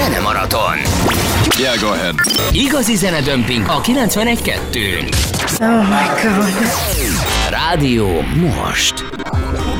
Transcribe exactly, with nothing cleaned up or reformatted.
Zene Maraton. Yeah, go ahead. Igazi zenedömping a kilencvenegy kettőn. Oh my God. Rádió most.